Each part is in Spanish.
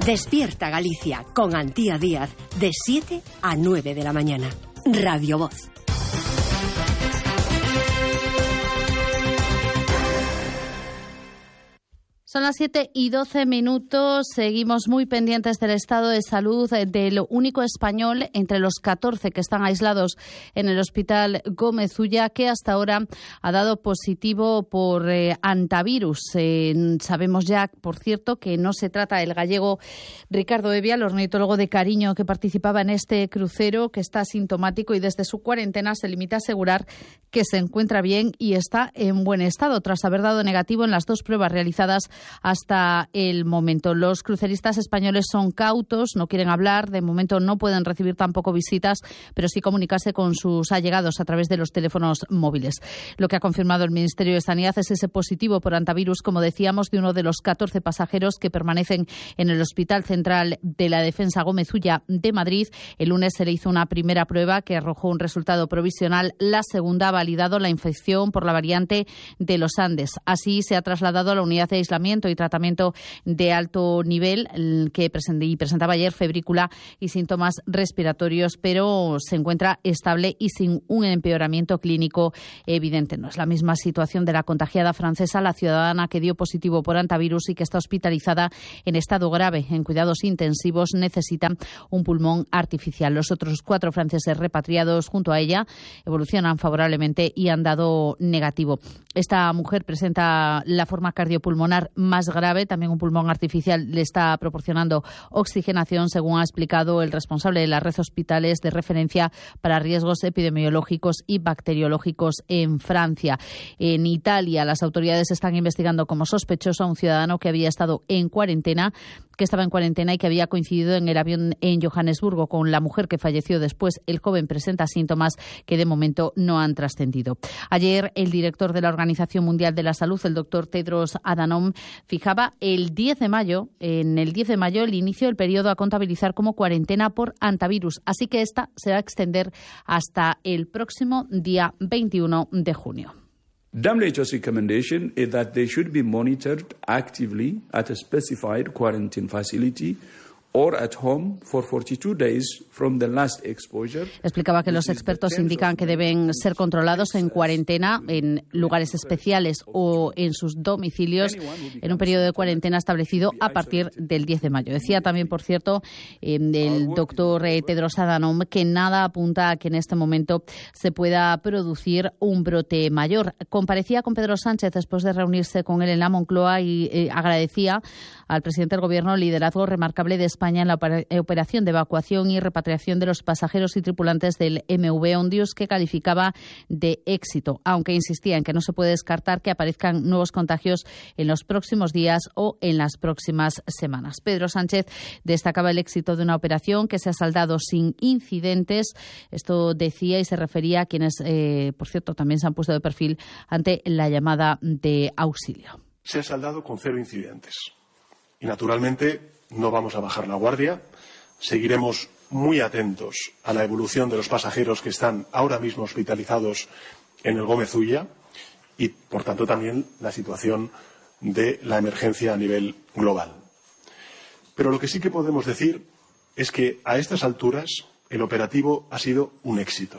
Despierta Galicia con Antía Díaz de 7 a 9 de la mañana. Radio Voz. Son las 7:12. Seguimos muy pendientes del estado de salud del único español entre los 14 que están aislados en el Hospital Gómez Ulla, que hasta ahora ha dado positivo por antivirus. Sabemos ya, por cierto, que no se trata del gallego Ricardo Evia, el ornitólogo de cariño que participaba en este crucero, que está asintomático y desde su cuarentena se limita a asegurar que se encuentra bien y está en buen estado, tras haber dado negativo en las 2 pruebas realizadas hasta el momento. Los cruceristas españoles son cautos, no quieren hablar, de momento no pueden recibir tampoco visitas, pero sí comunicarse con sus allegados a través de los teléfonos móviles. Lo que ha confirmado el Ministerio de Sanidad es ese positivo por antivirus, como decíamos, de uno de los 14 pasajeros que permanecen en el Hospital Central de la Defensa Gómez Ulla de Madrid. El lunes se le hizo una primera prueba que arrojó un resultado provisional. La segunda ha validado la infección por la variante de los Andes. Así se ha trasladado a la unidad de aislamiento y tratamiento de alto nivel que presentaba ayer febrícula y síntomas respiratorios, pero se encuentra estable y sin un empeoramiento clínico evidente. No es la misma situación de la contagiada francesa, la ciudadana que dio positivo por antivirus y que está hospitalizada en estado grave en cuidados intensivos, necesita un pulmón artificial. Los otros 4 franceses repatriados junto a ella evolucionan favorablemente y han dado negativo. Esta mujer presenta la forma cardiopulmonar más grave, también un pulmón artificial le está proporcionando oxigenación, según ha explicado el responsable de la red hospitales de referencia para riesgos epidemiológicos y bacteriológicos en Francia. En Italia, las autoridades están investigando como sospechoso a un ciudadano que había estado en cuarentena, que estaba en cuarentena y que había coincidido en el avión en Johannesburgo con la mujer que falleció después. El joven presenta síntomas que de momento no han trascendido. Ayer, el director de la Organización Mundial de la Salud, el doctor Tedros Adhanom, fijaba el 10 de mayo, el inicio del periodo a contabilizar como cuarentena por antivirus. Así que esta se va a extender hasta el próximo día 21 de junio. WHO's recommendation is that they should be monitored actively at a specified quarantine facility or at home for 42 days from the last exposure. Explicaba que los expertos indican que deben ser controlados en cuarentena en lugares especiales o en sus domicilios en un periodo de cuarentena establecido a partir del 10 de mayo. Decía también, por cierto, el doctor Tedros Adhanom que nada apunta a que en este momento se pueda producir un brote mayor. Comparecía con Pedro Sánchez después de reunirse con él en la Moncloa y agradecía al presidente del Gobierno el liderazgo remarcable de España en la operación de evacuación y repatriación de los pasajeros y tripulantes del MV Ondius, que calificaba de éxito, aunque insistía en que no se puede descartar que aparezcan nuevos contagios en los próximos días o en las próximas semanas. Pedro Sánchez destacaba el éxito de una operación que se ha saldado sin incidentes. Esto decía y se refería a quienes, por cierto, también se han puesto de perfil ante la llamada de auxilio. Se ha saldado con 0 incidentes. Y, naturalmente, no vamos a bajar la guardia. Seguiremos muy atentos a la evolución de los pasajeros que están ahora mismo hospitalizados en el Gómez Ulla y, por tanto, también la situación de la emergencia a nivel global. Pero lo que sí que podemos decir es que a estas alturas el operativo ha sido un éxito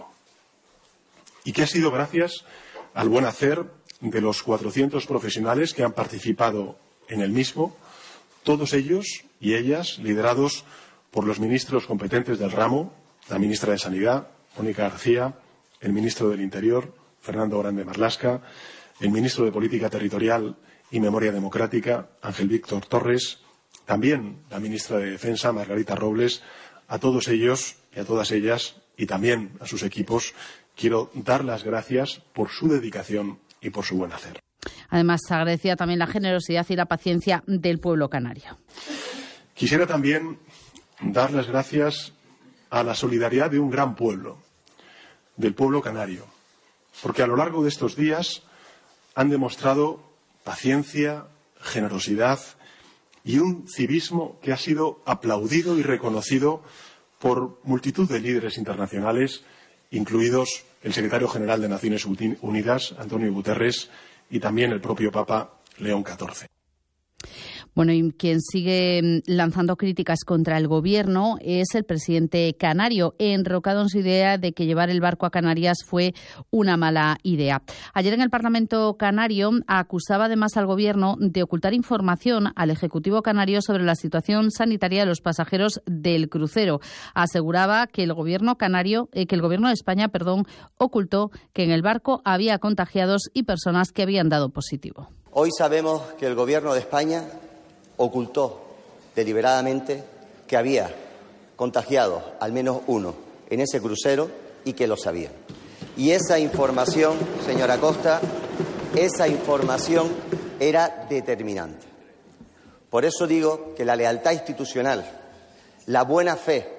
y que ha sido gracias al buen hacer de los 400 profesionales que han participado en el mismo, todos ellos y ellas liderados por los ministros competentes del ramo, la ministra de Sanidad, Mónica García, el ministro del Interior, Fernando Grande Marlaska, el ministro de Política Territorial y Memoria Democrática, Ángel Víctor Torres, también la ministra de Defensa, Margarita Robles. A todos ellos y a todas ellas, y también a sus equipos, quiero dar las gracias por su dedicación y por su buen hacer. Además, agradecía también la generosidad y la paciencia del pueblo canario. Quisiera también dar las gracias a la solidaridad de un gran pueblo, del pueblo canario, porque a lo largo de estos días han demostrado paciencia, generosidad y un civismo que ha sido aplaudido y reconocido por multitud de líderes internacionales, incluidos el secretario general de Naciones Unidas, Antonio Guterres, y también el propio Papa León XIV. Bueno, y quien sigue lanzando críticas contra el gobierno es el presidente canario, enrocado en su idea de que llevar el barco a Canarias fue una mala idea. Ayer en el Parlamento canario acusaba además al gobierno de ocultar información al Ejecutivo canario sobre la situación sanitaria de los pasajeros del crucero. Aseguraba que el gobierno de España, ocultó que en el barco había contagiados y personas que habían dado positivo. Hoy sabemos que el gobierno de España ocultó deliberadamente que había contagiado al menos uno en ese crucero y que lo sabía. Y esa información, señora Costa, esa información era determinante. Por eso digo que la lealtad institucional, la buena fe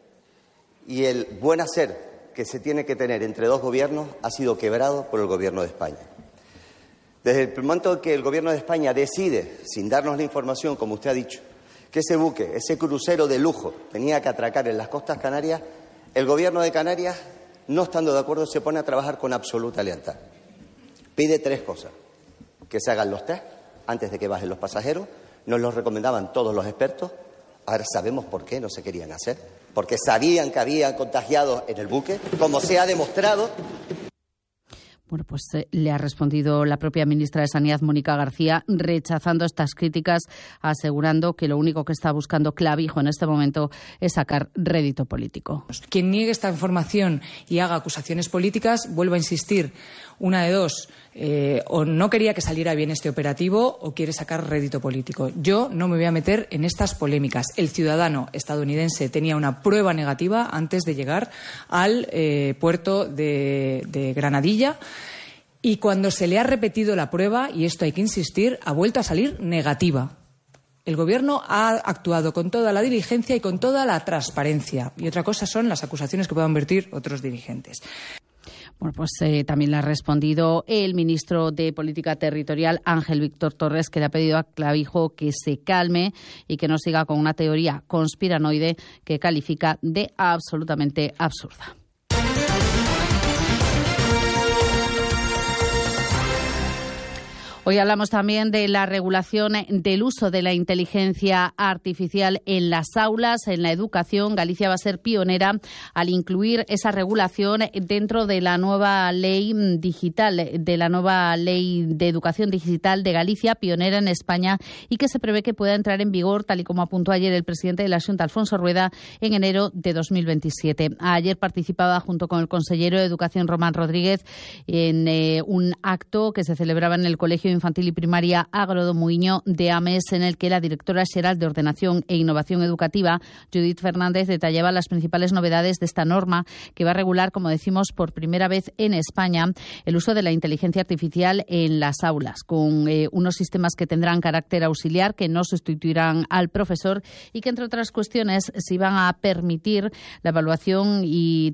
y el buen hacer que se tiene que tener entre dos gobiernos ha sido quebrado por el gobierno de España. Desde el momento en que el Gobierno de España decide, sin darnos la información, como usted ha dicho, que ese buque, ese crucero de lujo, tenía que atracar en las costas canarias, el Gobierno de Canarias, no estando de acuerdo, se pone a trabajar con absoluta lealtad. Pide 3 cosas. Que se hagan los test antes de que bajen los pasajeros. Nos los recomendaban todos los expertos. Ahora sabemos por qué no se querían hacer. Porque sabían que había contagiados en el buque, como se ha demostrado. Bueno, pues le ha respondido la propia ministra de Sanidad, Mónica García, rechazando estas críticas, asegurando que lo único que está buscando Clavijo en este momento es sacar rédito político. Quien niegue esta información y haga acusaciones políticas, vuelvo a insistir, una de dos, o no quería que saliera bien este operativo o quiere sacar rédito político. Yo no me voy a meter en estas polémicas. El ciudadano estadounidense tenía una prueba negativa antes de llegar al puerto de Granadilla. Y cuando se le ha repetido la prueba, y esto hay que insistir, ha vuelto a salir negativa. El Gobierno ha actuado con toda la diligencia y con toda la transparencia. Y otra cosa son las acusaciones que puedan vertir otros dirigentes. Bueno, pues también le ha respondido el ministro de Política Territorial, Ángel Víctor Torres, que le ha pedido a Clavijo que se calme y que no siga con una teoría conspiranoide que califica de absolutamente absurda. Hoy hablamos también de la regulación del uso de la inteligencia artificial en las aulas, en la educación. Galicia va a ser pionera al incluir esa regulación dentro de la nueva ley digital, de la nueva ley de educación digital de Galicia, pionera en España y que se prevé que pueda entrar en vigor, tal y como apuntó ayer el presidente de la Xunta, Alfonso Rueda, en enero de 2027. Ayer participaba junto con el consellero de Educación, Román Rodríguez, en un acto que se celebraba en el Colegio Infantil y Primaria Agro do Muiño de Ames, en el que la directora xeral de Ordenación e Innovación Educativa, Judith Fernández, detallaba las principales novedades de esta norma que va a regular, como decimos, por primera vez en España el uso de la inteligencia artificial en las aulas, con unos sistemas que tendrán carácter auxiliar, que no sustituirán al profesor y que, entre otras cuestiones, se iban a permitir la evaluación y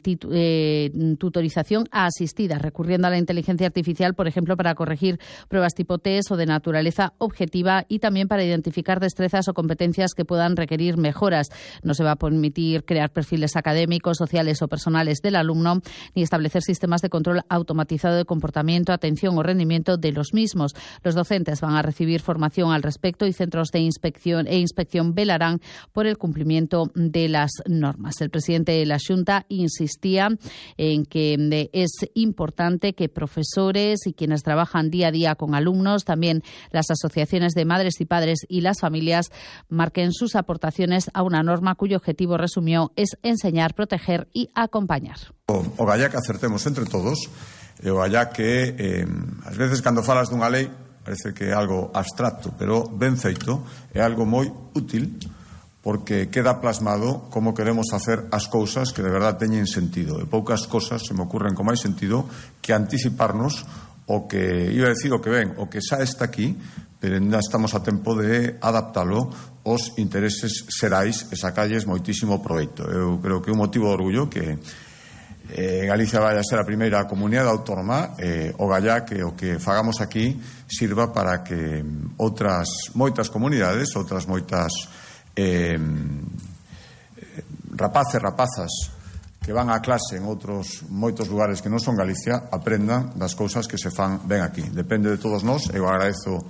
tutorización asistida, recurriendo a la inteligencia artificial, por ejemplo, para corregir pruebas tipo test o de naturaleza objetiva y también para identificar destrezas o competencias que puedan requerir mejoras. No se va a permitir crear perfiles académicos, sociales o personales del alumno, ni establecer sistemas de control automatizado de comportamiento, atención o rendimiento de los mismos. Los docentes van a recibir formación al respecto y centros de inspección velarán por el cumplimiento de las normas. El presidente de la Xunta insistía en que es importante que profesores y quienes trabajan día a día con alumnos, también las asociaciones de madres y padres y las familias, marquen sus aportaciones a una norma cuyo objetivo, resumió, es enseñar, proteger y acompañar. O galla que acertemos entre todos, o galla que ás veces cando falas dunha lei parece que é algo abstracto, pero ben feito é algo moi útil porque queda plasmado como queremos facer as cousas que de verdade teñen sentido. E poucas cousas se me ocurren con máis sentido que anticiparnos o que, iba a decir o que ven, o que xa está aquí, pero ainda estamos a tempo de adaptalo aos intereses xerais e sacalles moitísimo proveito. Eu creo que é un motivo de orgullo que Galicia vai a ser a primeira comunidade autónoma, o gallá que o que fagamos aquí sirva para que outras moitas comunidades, outras moitas rapazas que van á clase en outros moitos lugares que non son Galicia aprendan das cousas que se fan ben aquí. Depende de todos nós. Eu agradezo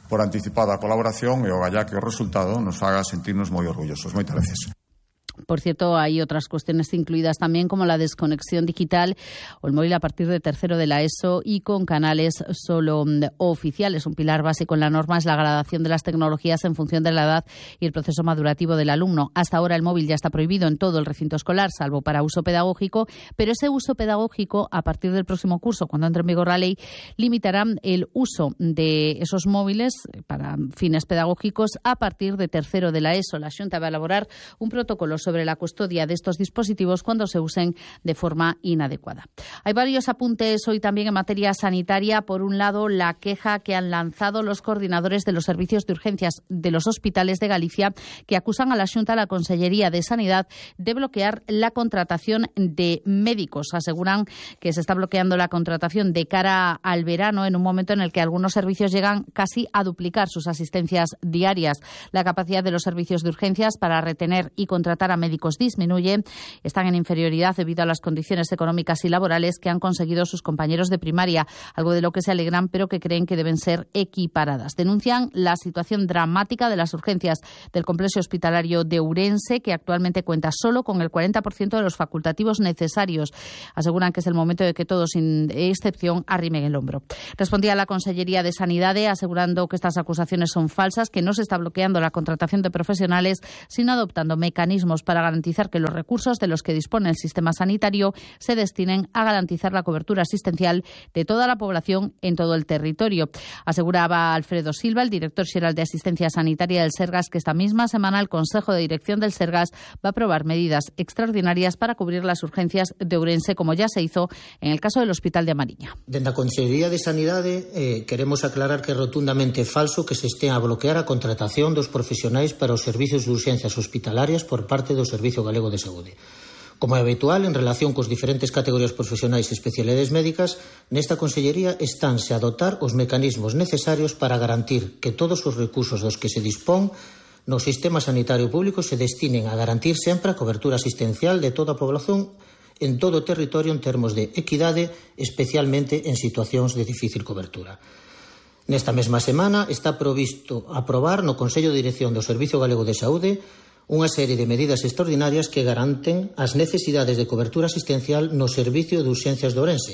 por anticipada colaboración e ogallá que o resultado nos faga sentirnos moi orgullosos. Moitas gracias. Por cierto, hay otras cuestiones incluidas también, como la desconexión digital o el móvil a partir de tercero de la ESO y con canales solo oficiales. Un pilar básico en la norma es la gradación de las tecnologías en función de la edad y el proceso madurativo del alumno. Hasta ahora el móvil ya está prohibido en todo el recinto escolar, salvo para uso pedagógico, pero ese uso pedagógico, a partir del próximo curso, cuando entre en vigor la ley, limitará el uso de esos móviles para fines pedagógicos a partir de tercero de la ESO. La Xunta va a elaborar un protocolo sobre la custodia de estos dispositivos cuando se usen de forma inadecuada. Hay varios apuntes hoy también en materia sanitaria. Por un lado, la queja que han lanzado los coordinadores de los servicios de urgencias de los hospitales de Galicia, que acusan a la Xunta, a la Consellería de Sanidad, de bloquear la contratación de médicos. Aseguran que se está bloqueando la contratación de cara al verano, en un momento en el que algunos servicios llegan casi a duplicar sus asistencias diarias. La capacidad de los servicios de urgencias para retener y contratar a médicos disminuye. Están en inferioridad debido a las condiciones económicas y laborales que han conseguido sus compañeros de primaria, algo de lo que se alegran, pero que creen que deben ser equiparadas. Denuncian la situación dramática de las urgencias del complejo hospitalario de Ourense, que actualmente cuenta solo con el 40% de los facultativos necesarios. Aseguran que es el momento de que todos, sin excepción, arrimen el hombro. Respondía la Consellería de Sanidad asegurando que estas acusaciones son falsas, que no se está bloqueando la contratación de profesionales, sino adoptando mecanismos para garantizar que los recursos de los que dispone el sistema sanitario se destinen a garantizar la cobertura asistencial de toda la población en todo el territorio. Aseguraba Alfredo Silva, el director xeral de Asistencia Sanitaria del Sergas, que esta misma semana el Consejo de Dirección del Sergas va a aprobar medidas extraordinarias para cubrir las urgencias de Ourense, como ya se hizo en el caso del Hospital de Amariña. Dende a Consellería de Sanidade queremos aclarar que é rotundamente falso que se estea a bloquear a contratación dos profesionais para os servicios de urxencias hospitalarias por parte do Servicio Galego de Saúde. Como é habitual, en relación cos diferentes categorías profesionais e especialidades médicas, nesta Consellería estánse a dotar os mecanismos necesarios para garantir que todos os recursos dos que se dispón no sistema sanitario público se destinen a garantir sempre a cobertura asistencial de toda a población en todo o territorio en termos de equidade, especialmente en situacións de difícil cobertura. Nesta mesma semana está provisto aprobar no Consello de Dirección do Servicio Galego de Saúde unha serie de medidas extraordinarias que garanten as necesidades de cobertura asistencial no Servicio de Urxencias de Ourense.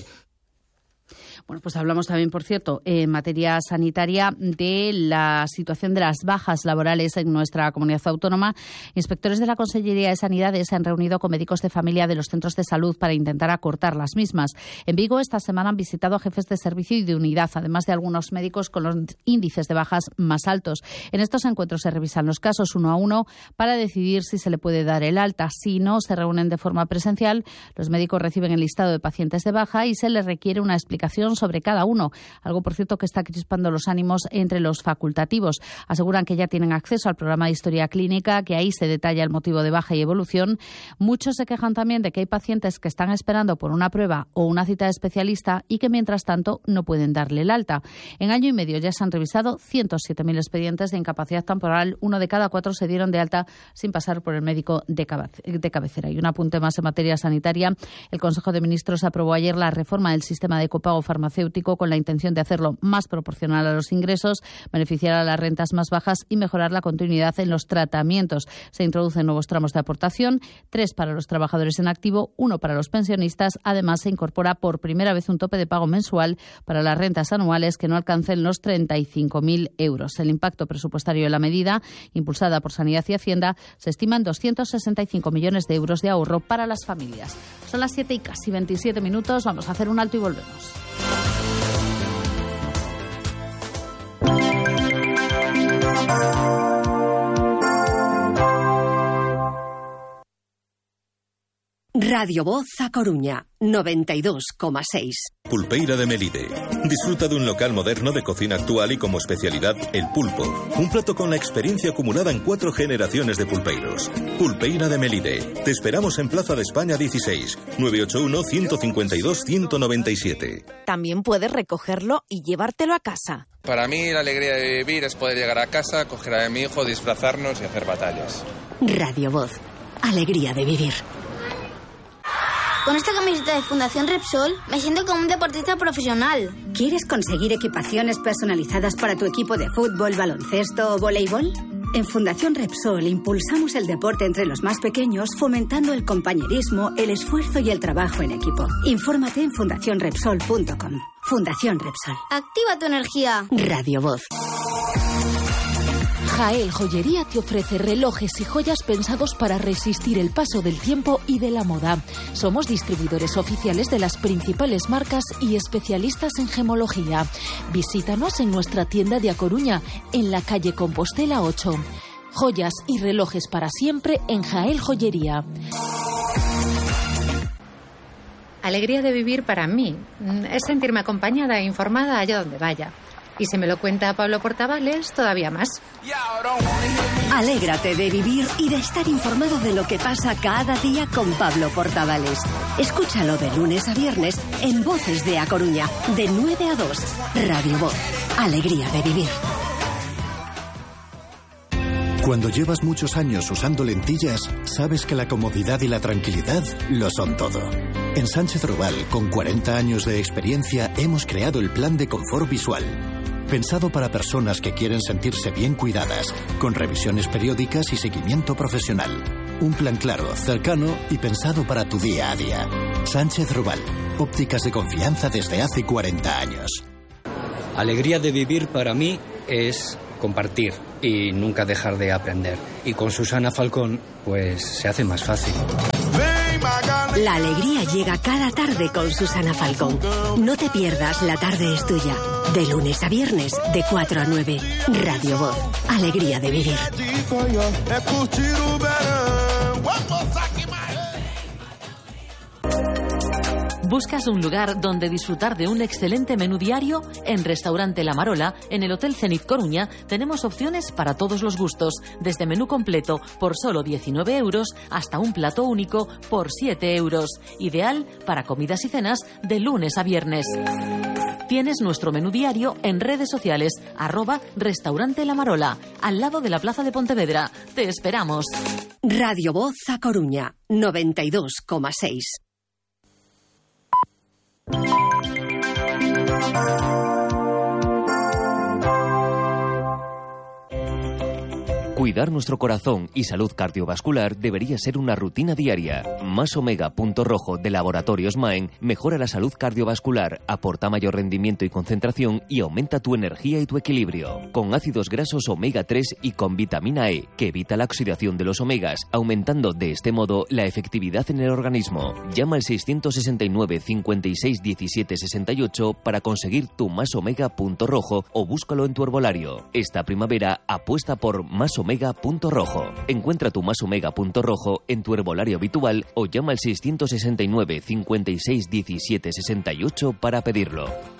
Bueno, pues hablamos también, por cierto, en materia sanitaria de la situación de las bajas laborales en nuestra comunidad autónoma. Inspectores de la Consellería de Sanidad se han reunido con médicos de familia de los centros de salud para intentar acortar las mismas. En Vigo, esta semana han visitado a jefes de servicio y de unidad, además de algunos médicos con los índices de bajas más altos. En estos encuentros se revisan los casos uno a uno para decidir si se le puede dar el alta. Si no se reúnen de forma presencial, los médicos reciben el listado de pacientes de baja y se les requiere una explicación sobre cada uno, algo por cierto que está crispando los ánimos entre los facultativos. Aseguran que ya tienen acceso al programa de historia clínica, que ahí se detalla el motivo de baja y evolución. Muchos se quejan también de que hay pacientes que están esperando por una prueba o una cita de especialista y que mientras tanto no pueden darle el alta. En año y medio ya se han revisado 107.000 expedientes de incapacidad temporal. 1 de cada 4 se dieron de alta sin pasar por el médico de cabecera. Y un apunte más en materia sanitaria. El Consejo de Ministros aprobó ayer la reforma del sistema de copago farmacéutico con la intención de hacerlo más proporcional a los ingresos, beneficiar a las rentas más bajas y mejorar la continuidad en los tratamientos. Se introducen nuevos tramos de aportación, 3 para los trabajadores en activo, 1 para los pensionistas. Además, se incorpora por primera vez un tope de pago mensual para las rentas anuales que no alcancen los 35.000 euros. El impacto presupuestario de la medida, impulsada por Sanidad y Hacienda, se estima en 265 millones de euros de ahorro para las familias. Son las 7 y casi 27 minutos. Vamos a hacer un alto y volvemos. Radio Voz a Coruña, 92,6. Pulpeira de Melide. Disfruta de un local moderno de cocina actual y como especialidad el pulpo. Un plato con la experiencia acumulada en 4 generaciones de pulpeiros. Pulpeira de Melide. Te esperamos en Plaza de España 16, 981-152-197. También puedes recogerlo y llevártelo a casa. Para mí la alegría de vivir es poder llegar a casa, coger a mi hijo, disfrazarnos y hacer batallas. Radio Voz. Alegría de vivir. Con esta camiseta de Fundación Repsol me siento como un deportista profesional. ¿Quieres conseguir equipaciones personalizadas para tu equipo de fútbol, baloncesto o voleibol? En Fundación Repsol impulsamos el deporte entre los más pequeños, fomentando el compañerismo, el esfuerzo y el trabajo en equipo. Infórmate en fundacionrepsol.com. Fundación Repsol. Activa tu energía. Radio Voz. Jael Joyería te ofrece relojes y joyas pensados para resistir el paso del tiempo y de la moda. Somos distribuidores oficiales de las principales marcas y especialistas en gemología. Visítanos en nuestra tienda de A Coruña, en la calle Compostela 8. Joyas y relojes para siempre en Jael Joyería. Alegría de vivir para mí es sentirme acompañada e informada allá donde vaya. Y si me lo cuenta Pablo Portavales, todavía más. Alégrate de vivir y de estar informado de lo que pasa cada día con Pablo Portavales. Escúchalo de lunes a viernes en Voces de A Coruña, de 9 a 2. Radio Voz. Alegría de vivir. Cuando llevas muchos años usando lentillas, sabes que la comodidad y la tranquilidad lo son todo. En Sánchez Rubal, con 40 años de experiencia, hemos creado el plan de confort visual. Pensado para personas que quieren sentirse bien cuidadas, con revisiones periódicas y seguimiento profesional. Un plan claro, cercano y pensado para tu día a día. Sánchez Rubal, ópticas de confianza desde hace 40 años. Alegría de vivir para mí es compartir y nunca dejar de aprender. Y con Susana Falcón, pues se hace más fácil. La alegría llega cada tarde con Susana Falcón. No te pierdas La Tarde es Tuya. De lunes a viernes, de 4 a 9. Radio Voz. Alegría de vivir. ¿Buscas un lugar donde disfrutar de un excelente menú diario? En Restaurante La Marola, en el Hotel Zenit Coruña, tenemos opciones para todos los gustos, desde menú completo por solo 19 euros hasta un plato único por 7 euros. Ideal para comidas y cenas de lunes a viernes. Tienes nuestro menú diario en redes sociales, @Restaurante La Marola, al lado de la Plaza de Pontevedra. Te esperamos. Radio Voz A Coruña, 92,6. Cuidar nuestro corazón y salud cardiovascular debería ser una rutina diaria. Más Omega Punto Rojo de Laboratorios Maen mejora la salud cardiovascular, aporta mayor rendimiento y concentración y aumenta tu energía y tu equilibrio. Con ácidos grasos omega 3 y con vitamina E, que evita la oxidación de los omegas, aumentando de este modo la efectividad en el organismo. Llama al 669 56 17 68 para conseguir tu Más Omega Punto Rojo o búscalo en tu herbolario. Esta primavera apuesta por Más Omega Punto Rojo. Encuentra tu Más Omega Punto Rojo en tu herbolario habitual o llama al 669 56 17 68 para pedirlo.